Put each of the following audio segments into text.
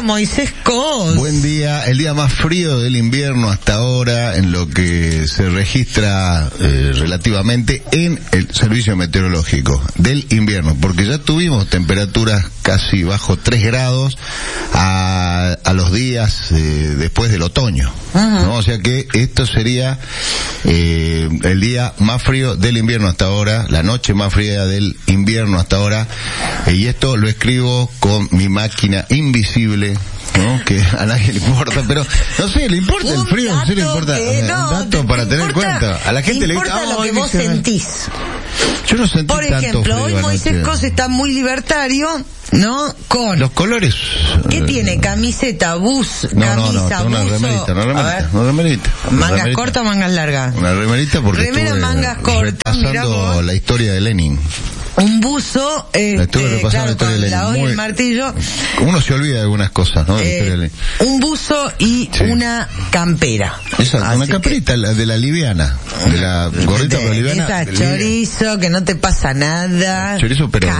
Moisés Cos. Buen día, el día más frío del invierno hasta ahora, en lo que se registra relativamente en el servicio meteorológico del invierno, porque ya tuvimos temperaturas casi bajo 3 grados a los días después del otoño, ¿no? O sea que esto sería el día más frío del invierno hasta ahora, la noche más fría del invierno hasta ahora, y esto lo escribo con mi máquina invisible, ¿no? Que a nadie le importa, pero no sé, le importa el frío, no sé, le importa un dato para tener en cuenta. A la gente le importa lo que vos sentís. Yo no sentí por ejemplo, tanto frío hoy Moisés Cos está muy libertario, ¿no? Con los colores. ¿Qué tiene? Camiseta, bus, camisa, una remerita. ¿Mangas cortas o mangas largas? Una remerita porque remera, mangas cortas, repasando la historia de Lenin. Un buzo, claro, con la hoja y el martillo. Uno se olvida de algunas cosas, ¿no? Un buzo y una campera. Exacto, una camperita de la liviana, de la gorrita liviana. Esa chorizo, que no te pasa nada. Chorizo, pero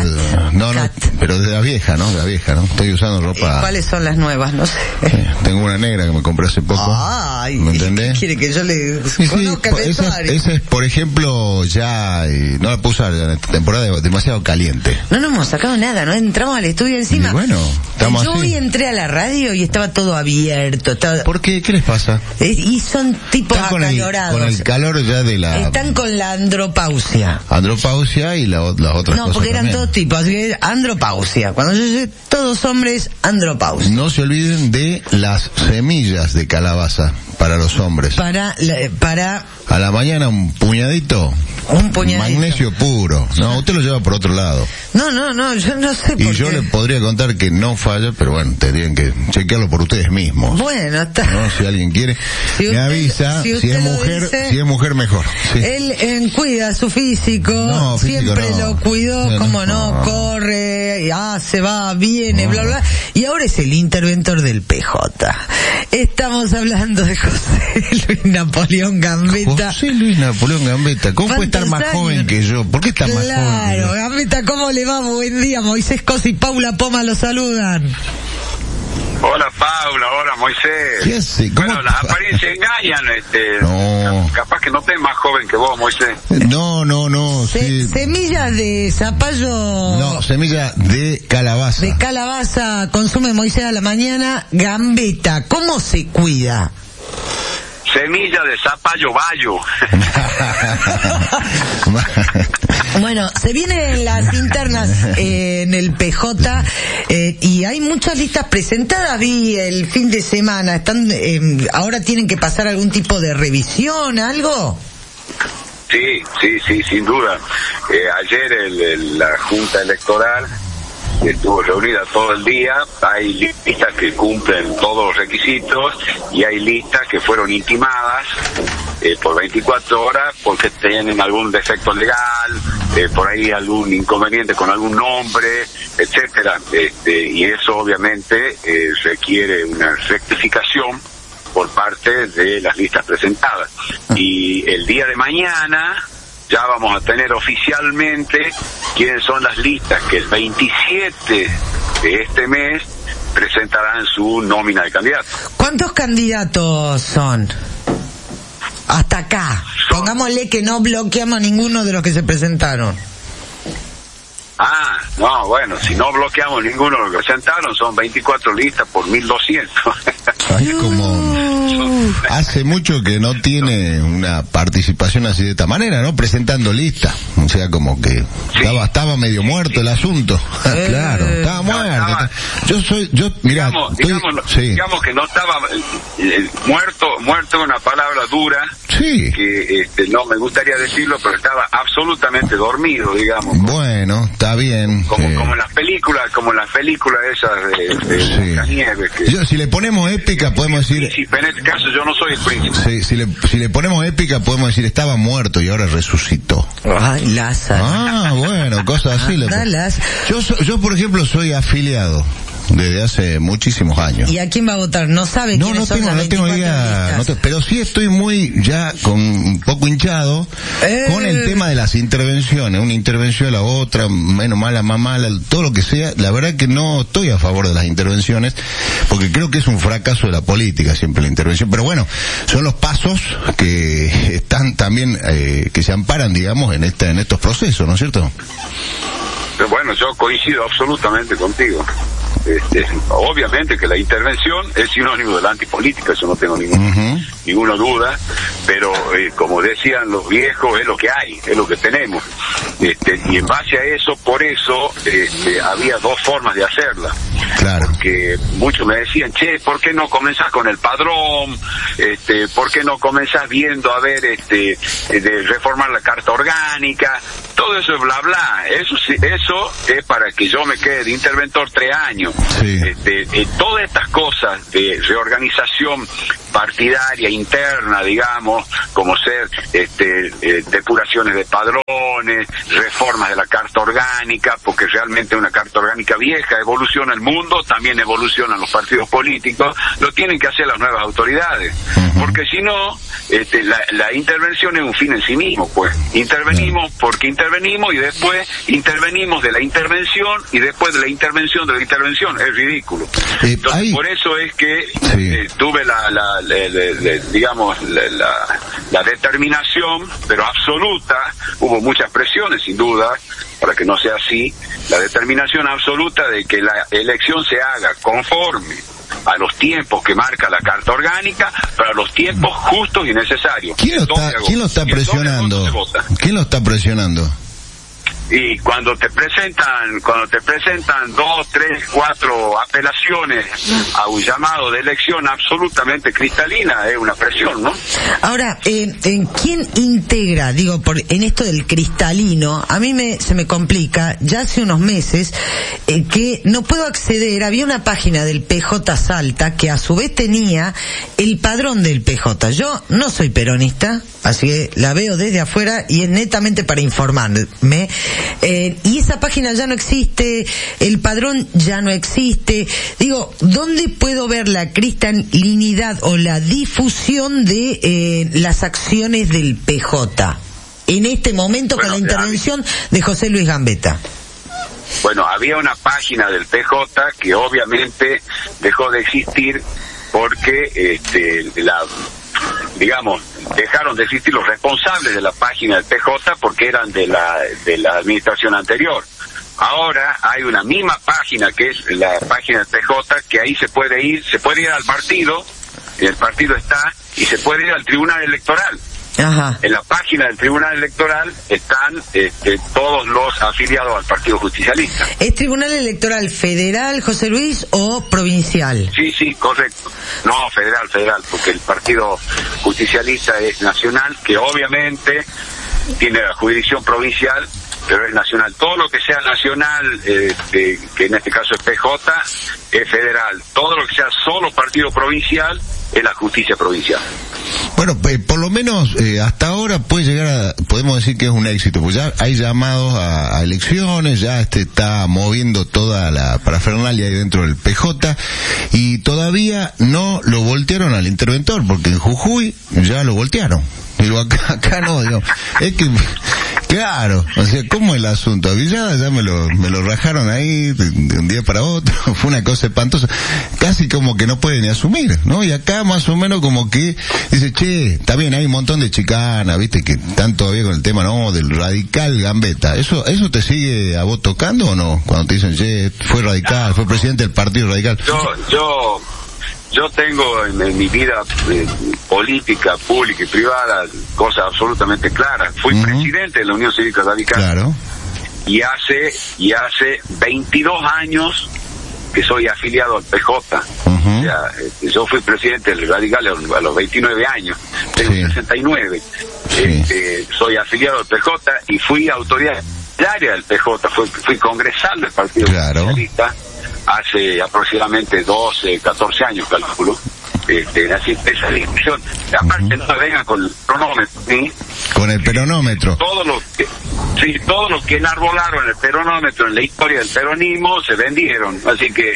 pero de la vieja, ¿no? De la vieja, ¿no? Estoy usando ropa. ¿Cuáles son las nuevas? No sé. Tengo una negra que me compré hace poco. Ay, ¿me entendés? ¿Quiere que yo le conozca el vestuario? Esa es, por ejemplo, ya no la puse en esta temporada demasiado caliente. No hemos sacado nada, no entramos al estudio encima. Y bueno, estamos yo así. Hoy entré a la radio y estaba todo abierto. ¿Por qué? ¿Qué les pasa? Y son tipos acalorados. Con el calor ya de la... Están con la andropausia. Andropausia y las otras cosas. No, porque eran dos tipos, así que andropausia. Cuando yo sé, todos hombres, andropausia. No se olviden de las semillas de calabaza para los hombres. Para a la mañana un puñadito. Magnesio puro. No, usted lo lleva por otro lado. No, yo no sé por qué. Y yo le podría contar que no falla, pero bueno, tendrían que chequearlo por ustedes mismos. Bueno, está. ¿No? Si alguien quiere, me avisa. Si es mujer mejor. Sí. Él cuida su físico. Siempre lo cuidó, como no, corre, se va, viene, bla, bla. Y ahora es el interventor del PJ. Estamos hablando de José Luis Napoleón Gambetta. José Luis Napoleón Gambetta. ¿Cómo puede estar más joven que yo? ¿Por qué está más joven? Claro, Gambetta, ¿cómo le va? Buen día, Moisés Cos y Paula Poma lo saludan. Hola Paula, hola Moisés. ¿Qué hace? Bueno, las apariencias engañan, No. Capaz que no estés más joven que vos, Moisés. No, sí. Semilla de zapallo. No, semilla de calabaza. De calabaza consume Moisés a la mañana. Gambetta, ¿cómo se cuida? Semilla de zapallo bayo. Bueno, se vienen las internas en el PJ y hay muchas listas presentadas. Vi el fin de semana. Están ahora tienen que pasar algún tipo de revisión, algo. Sí, sin duda. Ayer la Junta Electoral estuvo reunida todo el día. Hay listas que cumplen todos los requisitos y hay listas que fueron intimadas por 24 horas porque tienen algún defecto legal, por ahí algún inconveniente con algún nombre, etcétera. Y eso obviamente requiere una rectificación por parte de las listas presentadas. Y el día de mañana ya vamos a tener oficialmente quiénes son las listas que el 27 de este mes presentarán su nómina de candidatos. ¿Cuántos candidatos son? Hasta acá. Pongámosle que no bloqueamos a ninguno de los que se presentaron. No, bueno, si no bloqueamos ninguno de los que presentaron, son 24 listas por 1.200. Ay, como hace mucho que no tiene una participación así de esta manera, ¿no? Presentando listas. O sea, como que estaba medio muerto el asunto. Claro, estaba muerto. Digamos que no estaba muerto es una palabra dura. Sí. Que no me gustaría decirlo, pero estaba absolutamente dormido, digamos. Bueno, está bien. Como en las películas, esas de Blancanieves. Si le ponemos épica, podemos decir... En este caso yo no soy el príncipe. Sí, si le ponemos épica, podemos decir estaba muerto y ahora resucitó. Ay, Lázaro. Bueno, cosas así. Yo, por ejemplo, soy afiliado. desde hace muchísimos años. ¿Y a quién va a votar? ¿No sabe quiénes son las 24 listas? Pero sí estoy muy ya con un poco hinchado con el tema de las intervenciones, una intervención a la otra, menos mala, más mala, todo lo que sea. La verdad que no estoy a favor de las intervenciones, porque creo que es un fracaso de la política siempre la intervención, pero bueno, son los pasos que están también, que se amparan, digamos, en estos procesos, ¿no es cierto? Bueno, yo coincido absolutamente contigo. Obviamente que la intervención es sinónimo de la antipolítica, eso no tengo ninguna duda, pero como decían los viejos, es lo que hay, es lo que tenemos. Y en base a eso, por eso había dos formas de hacerla. Claro. Porque muchos me decían, che, ¿por qué no comenzás con el padrón? ¿Por qué no comenzás viendo a ver de reformar la carta orgánica? Todo eso es bla bla. Eso es para que yo me quede de interventor 3 años. Sí. Todas estas cosas de reorganización partidaria interna, digamos, como ser depuraciones de padrones, reformas de la carta orgánica, porque realmente una carta orgánica vieja, evoluciona el mundo, también evolucionan los partidos políticos, lo tienen que hacer las nuevas autoridades, porque si no, la intervención es un fin en sí mismo, pues. Intervenimos porque intervenimos y después intervenimos de la intervención y después de la intervención de la intervención. Es ridículo. Entonces, por eso es que tuve la determinación, pero absoluta, hubo muchas presiones sin duda para que no sea así, la determinación absoluta de que la elección se haga conforme a los tiempos que marca la carta orgánica, pero a los tiempos justos y necesarios. ¿Quién lo está presionando? ¿Quién lo está presionando? Y cuando te presentan 2, 3, 4 apelaciones a un llamado de elección absolutamente cristalina, es una presión, ¿no? Ahora, ¿quién integra? Digo, en esto del cristalino, a mí se me complica, ya hace unos meses, que no puedo acceder, había una página del PJ Salta que a su vez tenía el padrón del PJ. Yo no soy peronista, así que la veo desde afuera y es netamente para informarme. Y esa página ya no existe, el padrón ya no existe. Digo, ¿dónde puedo ver la cristalinidad o la difusión de las acciones del PJ en este momento con la intervención de José Luis Gambetta? Bueno, había una página del PJ que obviamente dejó de existir porque dejaron de existir los responsables de la página del PJ porque eran de la administración anterior. Ahora hay una misma página que es la página del PJ, que ahí se puede ir al partido, y el partido está, y se puede ir al Tribunal Electoral. Ajá. En la página del Tribunal Electoral están todos los afiliados al Partido Justicialista. ¿Es Tribunal Electoral federal, José Luis, o provincial? Sí, correcto. No, federal, porque el Partido Justicialista es nacional, que obviamente tiene la jurisdicción provincial, pero es nacional. Todo lo que sea nacional, que en este caso es PJ, es federal. Todo lo que sea solo partido provincial es la justicia provincial. Bueno, por lo menos hasta ahora podemos decir que es un éxito, pues ya hay llamados a elecciones, ya está moviendo toda la parafernalia ahí dentro del PJ, y todavía no lo voltearon al interventor, porque en Jujuy ya lo voltearon. Digo, acá no, digo, es que, claro, o sea, ¿cómo el asunto? Ya me lo rajaron ahí de un día para otro, fue una cosa espantosa, casi como que no pueden ni asumir, ¿no? Y acá más o menos como que dice, che, está bien, hay un montón de chicanas, viste, que están todavía con el tema, no, del radical Gambetta. ¿Eso te sigue a vos tocando o no? Cuando te dicen, che, fue radical, fue presidente del partido radical. Yo tengo en mi vida política, pública y privada cosas absolutamente claras. Fui presidente de la Unión Cívica Radical. Claro. Y hace 22 años que soy afiliado al PJ. O sea, yo fui presidente del Radical a los 29 años. Tengo 69. Sí. Soy afiliado al PJ y fui autoridad diaria del PJ. Fui congresal del Partido Socialista hace aproximadamente 12, 14 años, calculo. esa discusión. Aparte no me vengan con el cronómetro, ¿sí? Con el peronómetro. Todos los que enarbolaron el peronómetro en la historia del peronismo se vendieron, así que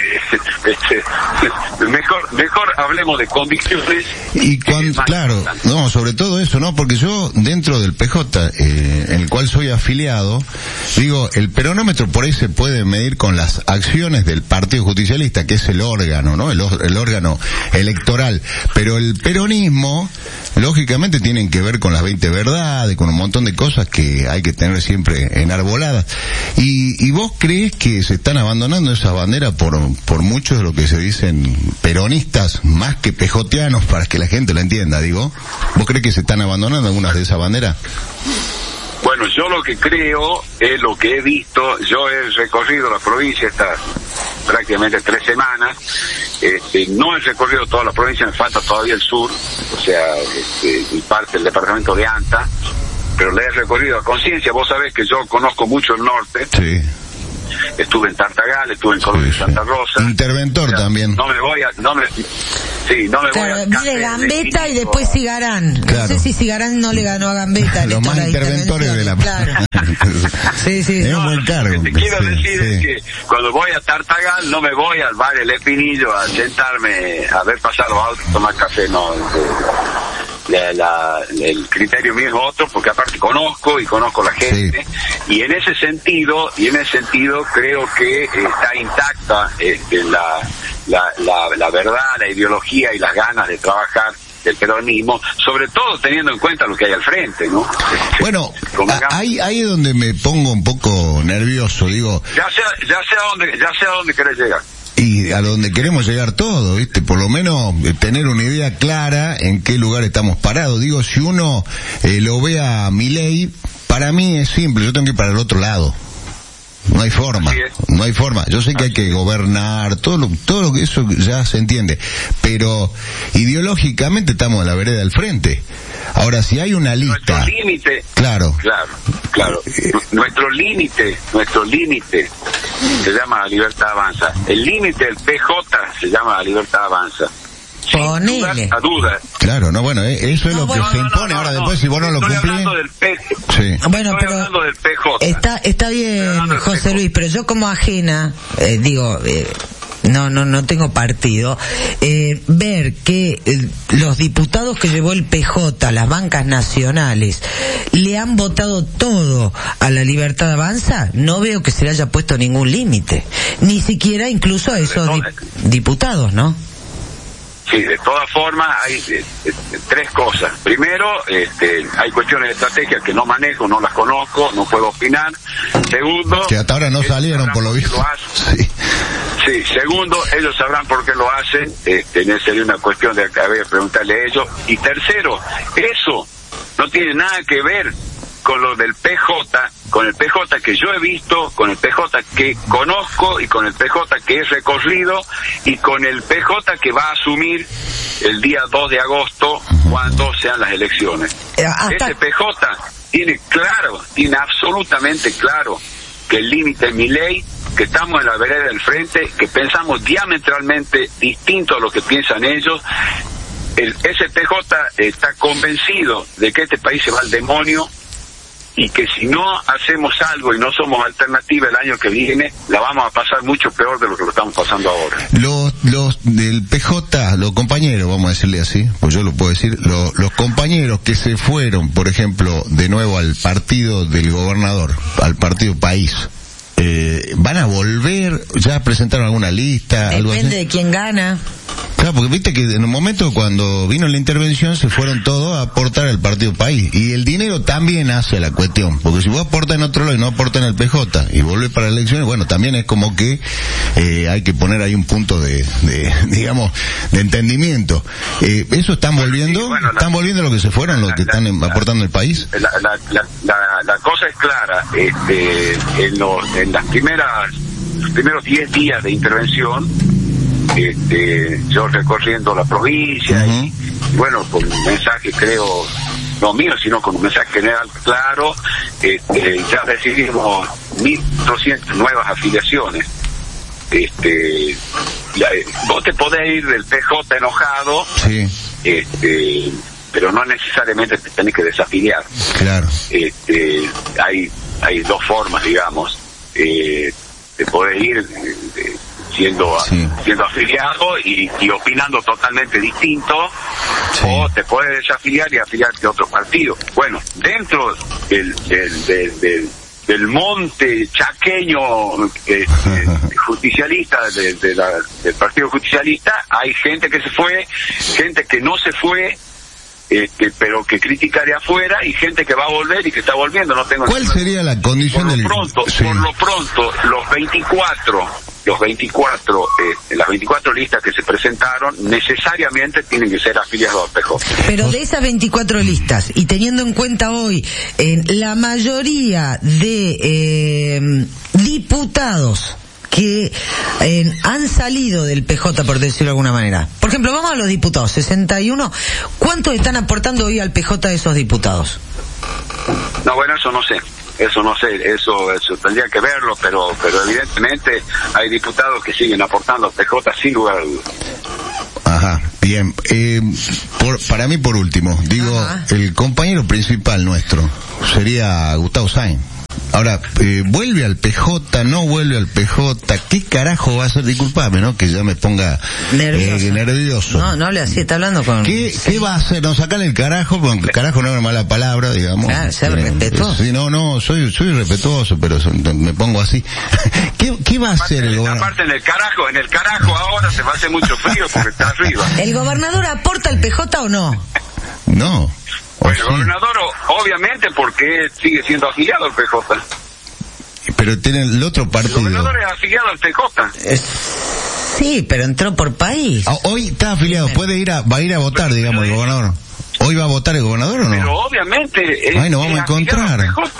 mejor hablemos de convicciones. Y claro, no, sobre todo eso, ¿no? Porque yo, dentro del PJ, en el cual soy afiliado, digo, el peronómetro por ahí se puede medir con las acciones del Partido Justicialista, que es el órgano, ¿no? El órgano electoral. Pero el peronismo, lógicamente, tienen que ver con las 20 verdades, con un montón de cosas que hay que tener siempre enarboladas. ¿Y vos crees que se están abandonando esas banderas por muchos de lo que se dicen peronistas, más que pejotianos, para que la gente lo entienda, digo? ¿Vos crees que se están abandonando algunas de esas banderas? Bueno, yo lo que creo es lo que he visto. Yo he recorrido la provincia estas prácticamente 3 semanas. No he recorrido toda la provincia, me falta todavía el sur, o sea, y parte del departamento de Anta, pero le he recorrido a conciencia. Vos sabés que yo conozco mucho el norte. Sí. Estuve en Tartagal, estuve en Colonia Santa Rosa. Interventor, o sea, también. No me voy a Viene Gambetta y después Cigarán. Claro. No sé si Cigarán no le ganó a Gambetta. Los más interventores de la... Claro. Sí. Es un buen cargo. Lo que te quiero decir es que cuando voy a Tartagal no me voy al bar El Espinillo a sentarme a ver pasar los autos, tomar café, no. El criterio mío es otro, porque aparte conozco la gente, sí. y en ese sentido creo que está intacta la verdad, la ideología y las ganas de trabajar del peronismo, sobre todo teniendo en cuenta lo que hay al frente, ¿no? Bueno, ahí es donde me pongo un poco nervioso, digo. Ya sé a dónde querés llegar. Y a donde queremos llegar todos, ¿viste? Por lo menos tener una idea clara en qué lugar estamos parados. Digo, si uno lo ve a Milei, para mí es simple, yo tengo que ir para el otro lado. No hay forma. Yo sé que hay que gobernar, todo lo que eso ya se entiende, pero ideológicamente estamos a la vereda del frente. Ahora, si hay una lista... Nuestro límite... Claro. Nuestro límite se llama Libertad Avanza. El límite del PJ se llama Libertad Avanza. Ponele. A duda. Claro, no, bueno, eso es lo que se impone. Ahora después, si vos no lo cumplís... Sí. Bueno, pero hablando del PJ. Está bien, José Luis, pero yo como ajena, no tengo partido, ver que los diputados que llevó el PJ, las bancas nacionales, le han votado todo a la Libertad Avanza, no veo que se le haya puesto ningún límite, ni siquiera incluso a esos diputados, ¿no? Sí, de todas formas hay 3 cosas. Primero, hay cuestiones de estrategia que no manejo, no las conozco, no puedo opinar. Segundo, que hasta ahora no salieron por lo visto. Sí, segundo, ellos sabrán por qué lo hacen. Sería una cuestión de preguntarle a ellos. Y tercero, eso no tiene nada que ver con lo del PJ, con el PJ que yo he visto, con el PJ que conozco y con el PJ que he recorrido y con el PJ que va a asumir el día 2 de agosto cuando sean las elecciones. Ese PJ tiene absolutamente claro que el límite es Milei, que estamos en la vereda del frente, que pensamos diametralmente distinto a lo que piensan ellos. El SPJ está convencido de que este país se va al demonio y que si no hacemos algo y no somos alternativa el año que viene, la vamos a pasar mucho peor de lo que lo estamos pasando ahora. Los del PJ, los compañeros, vamos a decirle así, pues yo lo puedo decir, los compañeros que se fueron, por ejemplo, de nuevo al partido del gobernador, al partido País, ¿van a volver? ¿Ya presentaron alguna lista? Depende de quién gana. Claro, porque viste que en un momento cuando vino la intervención se fueron todos a aportar al partido País. Y el dinero también hace la cuestión. Porque si vos aportas en otro lado y no aportas en el PJ y volvés para las elecciones, bueno, también es como que hay que poner ahí un punto de entendimiento. ¿Eso están volviendo? Sí, bueno, ¿están volviendo lo que se fueron, los que están aportando el país? La cosa es clara. En los primeros 10 días de intervención, yo recorriendo la provincia y bueno, con un mensaje creo no mío sino con un mensaje general claro, ya recibimos 1.200 nuevas afiliaciones vos te podés ir del PJ enojado, sí, pero no necesariamente te tenés que desafiliar. Claro. Hay dos formas, digamos. Te podés ir siendo afiliado y opinando totalmente distinto, sí, o te puedes desafiliar y afiliarte a otro partido. Bueno, dentro del monte chaqueño justicialista, del Partido Justicialista, hay gente que se fue, gente que no se fue, pero que critica de afuera, y gente que va a volver y que está volviendo. No tengo. ¿Cuál sería la condición Por lo pronto, las 24 listas que se presentaron necesariamente tienen que ser afiliados al PJ. Pero de esas 24 listas, y teniendo en cuenta hoy la mayoría de diputados que han salido del PJ, por decirlo de alguna manera. Por ejemplo, vamos a los diputados, 61. ¿Cuántos están aportando hoy al PJ de esos diputados? No, bueno, eso no sé, eso tendría que verlo, pero evidentemente hay diputados que siguen aportando al PJ sin lugar a dudas. Ajá, bien. Para mí, por último, digo, el compañero principal nuestro sería Gustavo Sáenz. Ahora, ¿vuelve al PJ? ¿No vuelve al PJ? ¿Qué carajo va a hacer? Disculpame, ¿no? Que ya me ponga nervioso. No hable así, está hablando con... ¿Qué va a hacer? ¿No sacarle el carajo? Porque carajo no es una mala palabra, digamos. Claro, ser respetuoso. Sí, no, soy respetuoso, pero me pongo así. ¿Qué va a hacer el gobernador? Aparte, en el carajo ahora se va a hacer mucho frío porque está arriba. ¿El gobernador aporta al PJ o no? No. Pues el gobernador, obviamente, porque sigue siendo afiliado al PJ. Pero tiene el otro partido. El gobernador es afiliado al PJ. Sí, pero entró por país. Hoy está afiliado, va a ir a votar, digamos, el gobernador. ¿Hoy va a votar el gobernador o no? Pero obviamente... Ay, nos vamos a encontrar.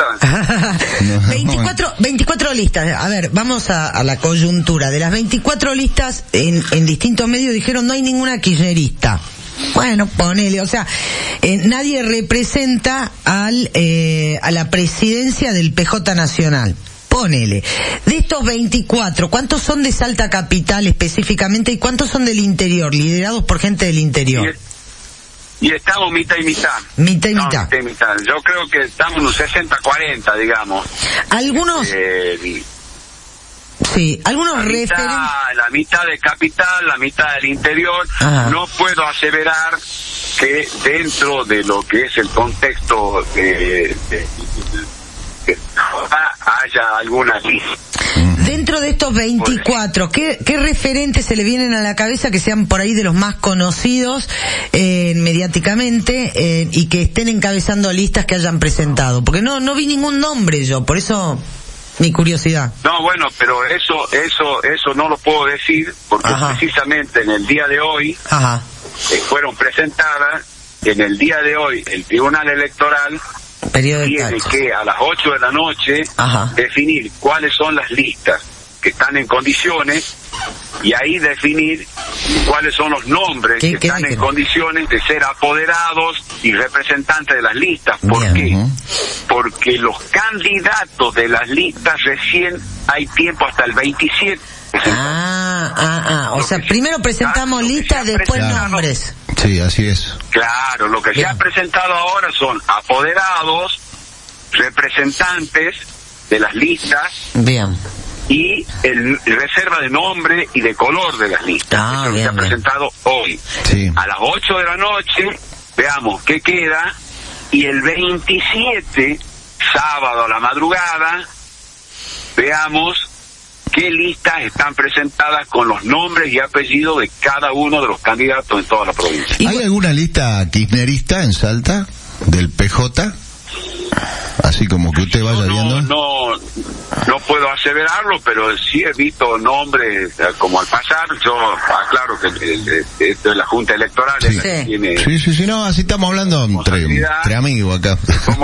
24 listas. A ver, vamos a la coyuntura. De las 24 listas, en distintos medios dijeron no hay ninguna kirchnerista. Bueno, ponele, o sea, nadie representa a la presidencia del PJ Nacional. Ponele. De estos 24, ¿cuántos son de Salta Capital específicamente y cuántos son del interior, liderados por gente del interior? Y estamos mitad y mitad. Mitad y mitad. Yo creo que estamos en un 60-40, digamos. Algunos... Sí, algunos referentes. La mitad de capital, la mitad del interior. No puedo aseverar que dentro de lo que es el contexto haya alguna lista. Dentro de estos 24, ¿qué referentes se le vienen a la cabeza que sean por ahí de los más conocidos mediáticamente y que estén encabezando listas que hayan presentado? Porque no vi ningún nombre yo, por eso mi curiosidad. No, bueno, pero eso no lo puedo decir porque precisamente en el día de hoy fueron presentadas. En el día de hoy el Tribunal Electoral tiene que a las 8 de la noche definir cuáles son las listas que están en condiciones y ahí definir cuáles son los nombres que están en condiciones de ser apoderados y representantes de las listas. ¿Por qué? Porque los candidatos de las listas recién hay tiempo hasta el 27. O sea, primero presentamos listas, después nombres. Sí, así es. Claro, lo que se ha presentado ahora son apoderados, representantes de las listas. Bien. Y el reserva de nombre y de color de las listas. Se ha presentado hoy. Sí. A las 8 de la noche, veamos qué queda. Y el 27, sábado a la madrugada, veamos qué listas están presentadas con los nombres y apellidos de cada uno de los candidatos en toda la provincia. ¿Hay alguna lista kirchnerista en Salta del PJ? Así como que usted vaya viendo. No puedo aseverarlo, pero sí he visto nombres como al pasar. Yo aclaro que esto es la Junta Electoral. Tiene sí, no, así estamos hablando entre amigos acá.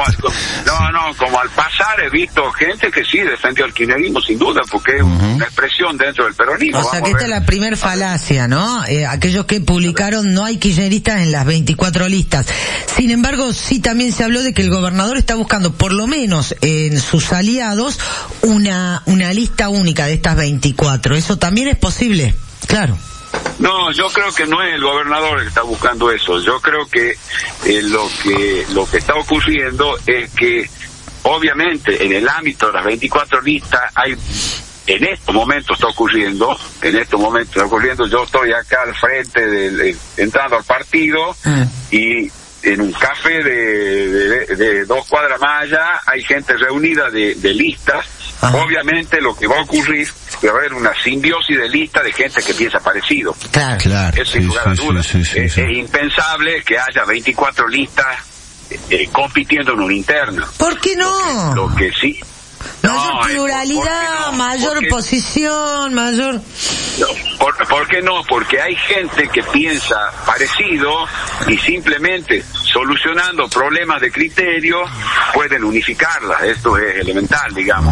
Como al pasar he visto gente que sí defendió el kirchnerismo sin duda, porque es una expresión dentro del peronismo. O sea que esta es la primer falacia, ¿no? Aquellos que publicaron no hay kirchneristas en las 24 listas. Sin embargo, sí también se habló de que el gobernador está buscando por lo menos en sus aliados, una lista única de estas 24. ¿Eso también es posible? Claro. No, yo creo que no es el gobernador el que está buscando eso. Yo creo que lo que está ocurriendo es que, obviamente, en el ámbito de las 24 listas hay... En estos momentos está ocurriendo, yo estoy acá al frente entrando al partido, y en un café de 2 cuadras más allá hay gente reunida de listas. Obviamente lo que va a ocurrir, va a haber una simbiosis de listas de gente que piensa parecido. Claro. Eso sin lugar a dudas. Es impensable que haya 24 listas compitiendo en una interna. ¿Por qué no? Lo que sí... Mayor pluralidad, mayor posición, mayor... ¿Por qué no? Porque hay gente que piensa parecido y simplemente solucionando problemas de criterio pueden unificarlas. Esto es elemental, digamos.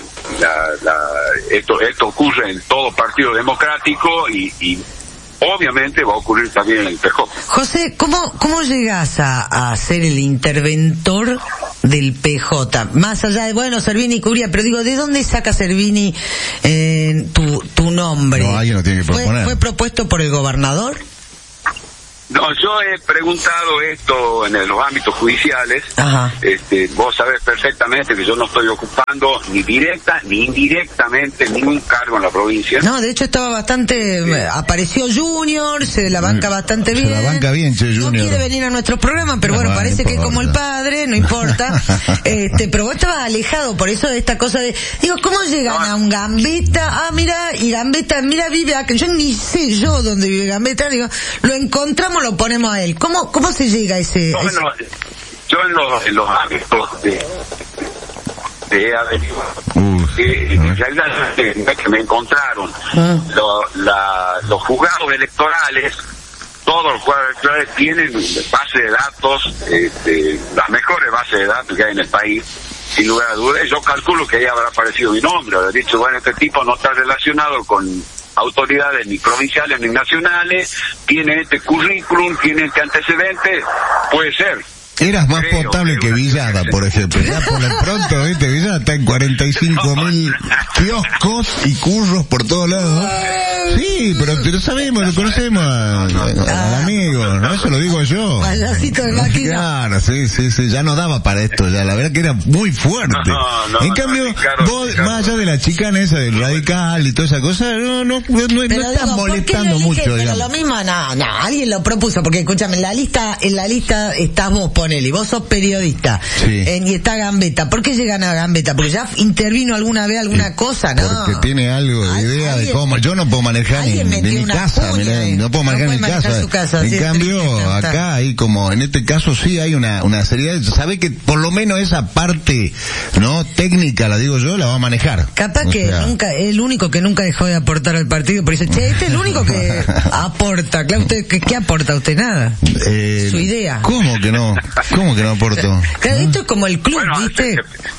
Esto ocurre en todo partido democrático y obviamente va a ocurrir también en el PJ. José, ¿cómo llegas a ser el interventor del PJ? Más allá de, bueno, Servini y Cubría, pero digo, ¿de dónde saca Servini tu nombre? No, alguien lo tiene que proponer. ¿Fue propuesto por el gobernador? No, yo he preguntado esto en los ámbitos judiciales. Ajá. Vos sabés perfectamente que yo no estoy ocupando ni directa ni indirectamente ningún cargo en la provincia. No, de hecho estaba bastante... Apareció Junior, se la banca bastante bien. Se la banca bien, che, Junior. No quiere venir a nuestro programa, pero bueno, parece que como el padre, no importa. Pero vos estabas alejado, por eso de esta cosa de... Digo, ¿cómo llegan a un Gambetta? Mira, y Gambetta, vive acá. Yo ni sé dónde vive Gambetta. Digo, lo encontramos, lo ponemos a él. ¿Cómo se llega a ese...? Yo en los ámbitos de averiguar, en realidad que me encontraron los juzgados electorales, todos los juzgados electorales tienen base de datos, las mejores bases de datos que hay en el país, sin lugar a dudas. Yo calculo que ahí habrá aparecido mi nombre, habrá dicho, bueno, este tipo no está relacionado con autoridades ni provinciales ni nacionales, tiene este currículum, tiene este antecedente, puede ser. Eras más potable que Villada, por ejemplo. Ya por el pronto, ¿viste? Villada está en 45.000 kioscos y curros por todos lados. Sí, pero lo sabemos, lo conocemos al amigo, ¿no? Eso lo digo yo. Payasito de máquina. Claro, sí, ya no daba para esto, ya, la verdad que era muy fuerte. En cambio, vos, más allá de la chicana esa del radical y toda esa cosa, no estás molestando mucho, pero digamos. lo mismo, no, alguien lo propuso, porque escúchame, en la lista estás vos, ponele, vos sos periodista, sí. Y está Gambetta. ¿Por qué llegan a Gambetta? Porque ya intervino alguna vez alguna cosa, ¿no? Porque tiene algo de idea de cómo, yo no puedo manejar ni mi casa, no puedo manejar mi casa. En cambio, acá hay como, en este caso sí hay una seriedad, sabe que por lo menos esa parte, ¿no? Técnica, la digo yo, la va a manejar. Capaz que nunca, el único que nunca dejó de aportar al partido, por eso, este es el único que aporta. Claro, usted, ¿qué aporta usted? Nada. Su idea. ¿Cómo que no aporto? Claro, esto es como el club, ¿viste?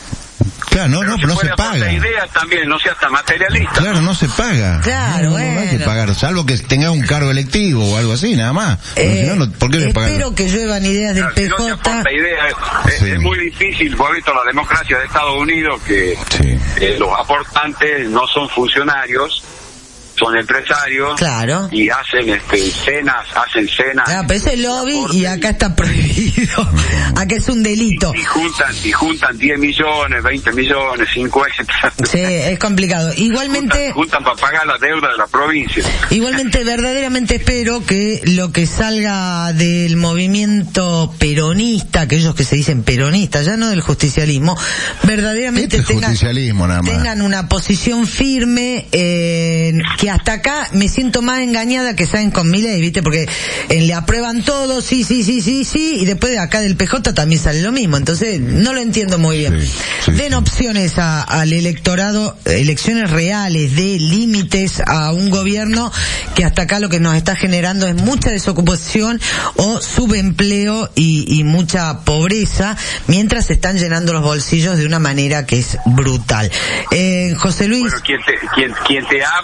Claro, pero no se paga. La idea también, no sea hasta materialista. Claro, no se paga. Claro, bueno. No hay que pagar, salvo que tenga un cargo electivo o algo así, nada más. Si no, ¿por qué le pagan? Espero que lluevan ideas del PJ. Si no se aporta idea, es muy difícil, vos has visto la democracia de Estados Unidos, que los aportantes no son funcionarios, son empresarios, claro, y hacen cenas. Claro, pero ese lobby y acá está prohibido. Acá es un delito. Y juntan 10 millones, 20 millones, 50. Sí, es complicado. Igualmente juntan para pagar la deuda de la provincia. Igualmente, verdaderamente espero que lo que salga del movimiento peronista, aquellos que se dicen peronistas, ya no del justicialismo, verdaderamente tengan una posición firme, que hasta acá me siento más engañada que saben con Milei, ¿viste? Porque le aprueban todo, sí, y después de acá del PJ también sale lo mismo. Entonces, no lo entiendo muy bien. Den opciones al electorado, elecciones reales de límites a un gobierno que hasta acá lo que nos está generando es mucha desocupación o subempleo y mucha pobreza, mientras se están llenando los bolsillos de una manera que es brutal. José Luis. Bueno, quien te habla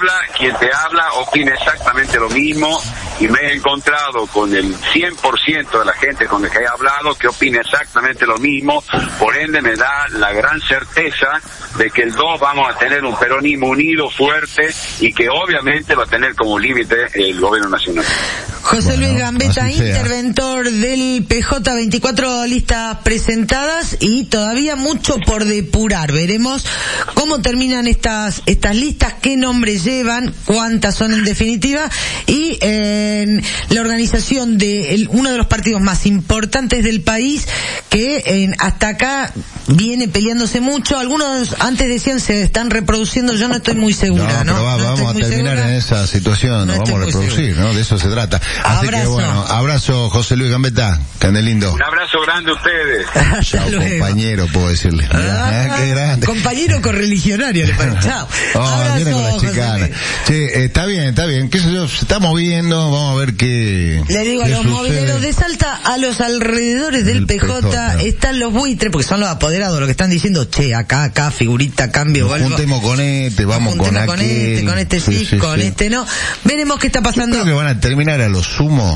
quien te habla opina exactamente lo mismo, y me he encontrado con el 100% de la gente con la que he hablado que opina exactamente lo mismo. Por ende me da la gran certeza de que el 2 vamos a tener un peronismo unido, fuerte, y que obviamente va a tener como límite el gobierno nacional. José Luis Gambetta, interventor del PJ, 24 listas presentadas y todavía mucho por depurar. Veremos cómo terminan estas listas, qué nombres llevan, cuántas son en definitiva, y en la organización de uno de los partidos más importantes del país, que hasta acá viene peleándose mucho. Algunos antes decían se están reproduciendo, yo no estoy muy segura, ¿no? Vamos a terminar en esa situación, nos vamos a reproducir, ¿no? De eso se trata. Así que bueno, abrazo José Luis Gambetta, que ande lindo. Un abrazo grande a ustedes. Chao, compañero, puedo decirle. Qué grande. Compañero correligionario, le parece. Chao. Viene con la chicana. Che, está bien, qué sé yo, se está moviendo, vamos a ver qué. Le digo a los mobileros de Salta, a los alrededores del PJ, están los buitres, porque son los apoderados, los que están diciendo, che, acá, figurita, cambio, nos juntemos con vamos con aquel. Con este sí, este no. Veremos qué está pasando. Yo creo que van a terminar a lo sumo,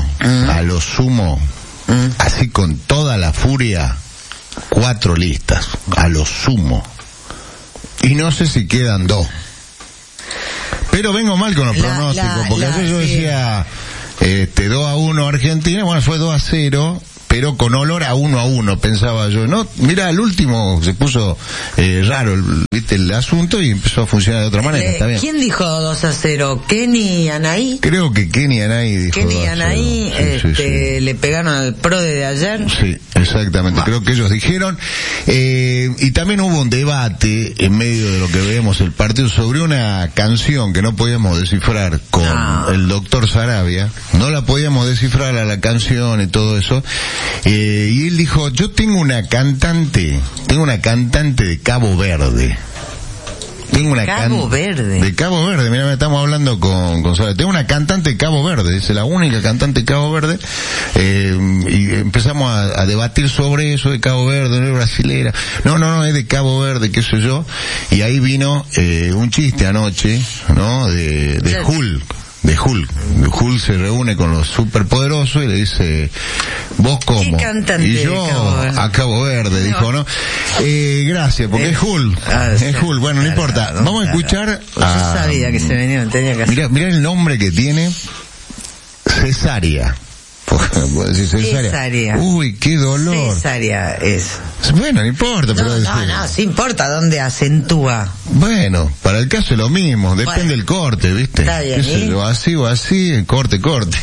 así con toda la furia, 4 listas, a lo sumo. Y no sé si quedan 2. Pero vengo mal con los pronósticos, porque ayer yo decía 2-1 Argentina, bueno, fue 2-0, pero con olor a 1-1, pensaba yo. No, mira, el último se puso raro, viste, el asunto, y empezó a funcionar de otra manera. Está bien. ¿Quién dijo 2-0? ¿Kenny Anaí? Creo que Kenny Anaí dijo 2-0. Kenny Anaí, le pegaron al PRODE de ayer. Sí, exactamente, creo que ellos dijeron. Y también hubo un debate en medio de lo que veíamos el partido sobre una canción que no podíamos descifrar con el doctor Sarabia. No la podíamos descifrar a la canción y todo eso. Y él dijo, yo tengo una cantante de Cabo Verde. Cabo Verde. De Cabo Verde, mira, estamos hablando con Sara. Tengo una cantante de Cabo Verde, es la única cantante de Cabo Verde, y empezamos a debatir sobre eso de Cabo Verde, no es brasilera. No, es de Cabo Verde, qué sé yo. Y ahí vino un chiste anoche, ¿no? De Hulk. Hulk se reúne con los superpoderosos y le dice, ¿vos cómo? ¿Qué cantante? Y yo a Cabo Verde, dijo, ¿no? Gracias, porque es Hulk. Es Hulk, bueno, no importa. Vamos a escuchar yo sabía que se venía, tenía que hacer. Mirá el nombre que tiene, Cesárea. ¿Puedo decir cesárea? Uy, qué dolor. Cesárea es. Bueno, no importa, pero no, sí importa dónde acentúa. Bueno, para el caso es lo mismo, depende del corte, ¿viste? Está bien, así o así, corte.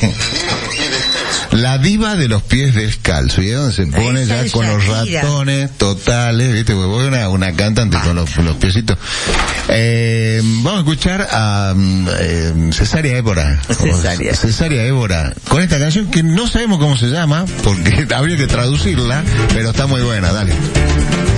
La diva de los pies descalzos, y es donde se pone ya con los ratones totales, ¿viste? Porque vos una cantante con los piecitos. Vamos a escuchar a Cesárea Évora. Cesárea Évora, con esta canción que no sabemos cómo se llama, porque habría que traducirla, pero está muy buena, dale.